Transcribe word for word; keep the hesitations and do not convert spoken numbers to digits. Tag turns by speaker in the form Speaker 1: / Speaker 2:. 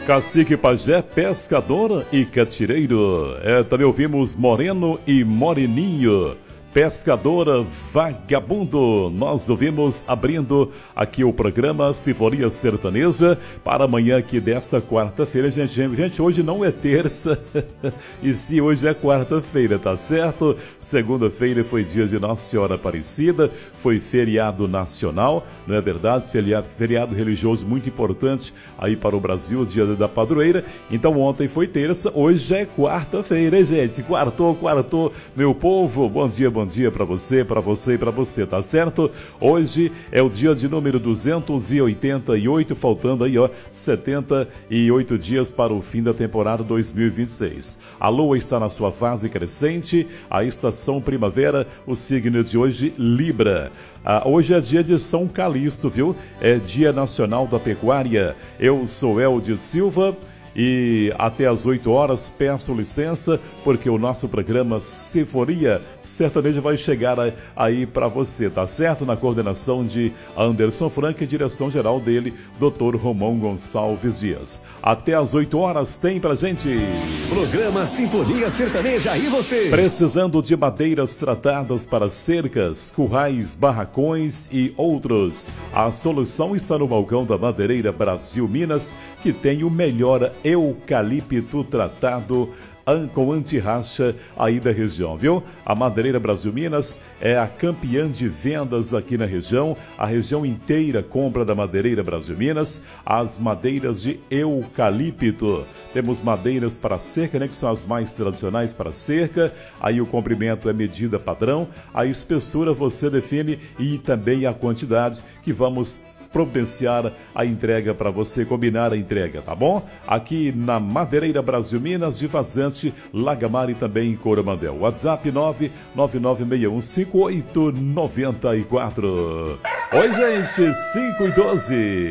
Speaker 1: Cacique Pajé, pescador e catireiro. É, também ouvimos Moreno e Moreninho, pescadora vagabundo. Nós ouvimos abrindo aqui o programa Sinfonia Sertaneja para amanhã aqui desta quarta-feira. Gente, gente, hoje não é terça e sim, hoje é quarta-feira, tá certo? Segunda-feira foi dia de Nossa Senhora Aparecida, foi feriado nacional, não é verdade? Feriado, feriado religioso muito importante aí para o Brasil, dia da padroeira. Então ontem foi terça, hoje é quarta-feira, hein, gente? Quartou, quartou, meu povo. Bom dia, bom dia para você, para você e para você, tá certo? Hoje é o dia de número duzentos e oitenta e oito, faltando aí, ó, setenta e oito dias para o fim da temporada dois mil e vinte e seis. A lua está na sua fase crescente, a estação primavera, o signo de hoje, Libra. Ah, hoje é dia de São Calixto, viu? É dia nacional da pecuária. Eu sou Eldio Silva e até às oito horas peço licença porque o nosso programa Sinfonia Sertaneja vai chegar aí para você, tá certo? Na coordenação de Anderson Franca e direção geral dele, doutor Romão Gonçalves Dias. Até às oito horas tem pra gente
Speaker 2: programa Sinfonia Sertaneja. E você?
Speaker 1: Precisando de madeiras tratadas para cercas, currais, barracões e outros? A solução está no balcão da Madeireira Brasil Minas, que tem o melhor eucalipto tratado com antirracha aí da região, viu? A Madeireira Brasil Minas é a campeã de vendas aqui na região. A região inteira compra da Madeireira Brasil Minas as madeiras de eucalipto. Temos madeiras para cerca, né, que são as mais tradicionais para cerca. Aí o comprimento é medida padrão, a espessura você define e também a quantidade que vamos providenciar a entrega para você, combinar a entrega, tá bom? Aqui na Madeireira Brasil Minas, de Vazante, Lagamar e também em Coromandel. WhatsApp nove nove nove seis um cinco oito nove quatro. Oi, gente, cinco e doze.